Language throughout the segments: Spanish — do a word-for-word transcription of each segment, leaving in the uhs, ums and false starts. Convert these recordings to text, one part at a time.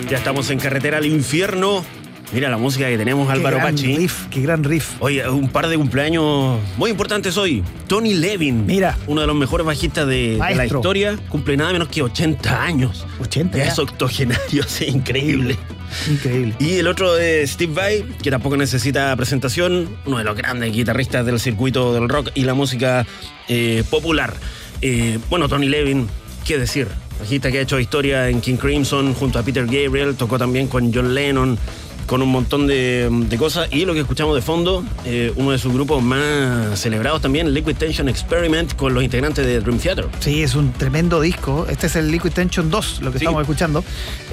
Ya estamos en Carretera al Infierno. Mira la música que tenemos, qué Álvaro gran Pachi. Riff, qué gran riff. Oye, un par de cumpleaños muy importantes hoy. Tony Levin, mira, uno de los mejores bajistas de, de la historia, cumple nada menos que ochenta años. ochenta ya ya. Es octogenario, sí, increíble. Increíble. Y el otro es Steve Vai, que tampoco necesita presentación, uno de los grandes guitarristas del circuito del rock y la música eh, popular. Eh, bueno, Tony Levin, ¿qué decir? Bajista que ha hecho historia en King Crimson junto a Peter Gabriel, tocó también con John Lennon, con un montón de, de cosas. Y lo que escuchamos de fondo, eh, uno de sus grupos más celebrados también, Liquid Tension Experiment, con los integrantes de Dream Theater. Sí, es un tremendo disco. Este es el Liquid Tension dos, lo que sí. estamos escuchando,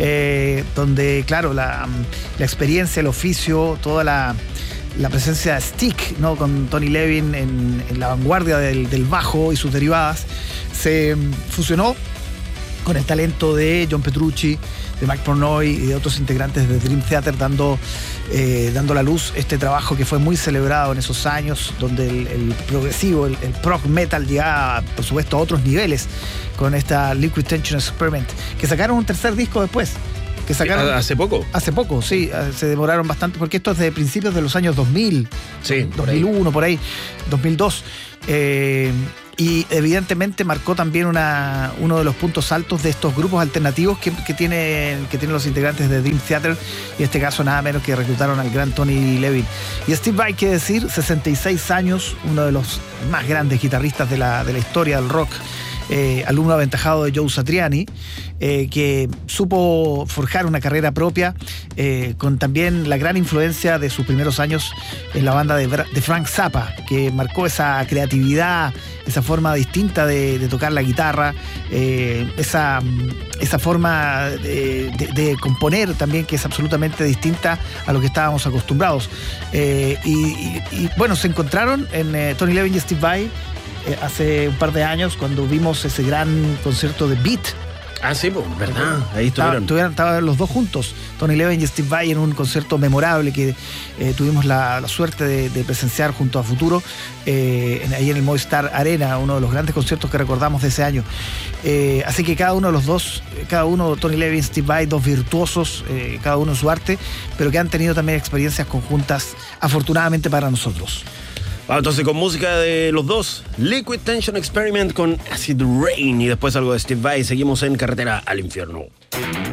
eh, donde, claro, la, la experiencia, el oficio, toda la, la presencia de Stick, ¿no? Con Tony Levin en, en la vanguardia del, del bajo y sus derivadas, se fusionó con el talento de John Petrucci, de Mike Portnoy y de otros integrantes de Dream Theater, dando, eh, dando a la luz este trabajo que fue muy celebrado en esos años, donde el, el progresivo, el, el prog metal llegaba, por supuesto, a otros niveles con esta Liquid Tension Experiment, que sacaron un tercer disco después. Que sacaron ¿Hace poco? Hace poco, sí. Se demoraron bastante, porque esto es de principios de los años dos mil. Sí, dos mil uno, por ahí, dos mil dos. Eh, y evidentemente marcó también una, uno de los puntos altos de estos grupos alternativos que, que, tienen, que tienen los integrantes de Dream Theater, y en este caso nada menos que reclutaron al gran Tony Levin. Y Steve Vai, qué decir, sesenta y seis años, uno de los más grandes guitarristas de la, de la historia del rock. Eh, alumno aventajado de Joe Satriani, eh, que supo forjar una carrera propia, eh, con también la gran influencia de sus primeros años en la banda de, de Frank Zappa, que marcó esa creatividad, esa forma distinta de, de tocar la guitarra, eh, esa, esa forma de, de, de componer también, que es absolutamente distinta a lo que estábamos acostumbrados. Eh, y, y, y bueno, se encontraron en eh, Tony Levin y Steve Vai hace un par de años, cuando vimos ese gran concierto de Beat. Ah, sí, pues, verdad. Ahí estuvieron. Estaban, estaban los dos juntos, Tony Levin y Steve Vai, en un concierto memorable que eh, tuvimos la, la suerte de, de presenciar junto a Futuro, eh, en, ahí en el Movistar Arena, uno de los grandes conciertos que recordamos de ese año. Eh, así que cada uno de los dos, cada uno, Tony Levin y Steve Vai, dos virtuosos, eh, cada uno en su arte, pero que han tenido también experiencias conjuntas, afortunadamente para nosotros. Bueno, entonces con música de los dos, Liquid Tension Experiment con Acid Rain, y después algo de Steve Vai. Seguimos en Carretera al Infierno.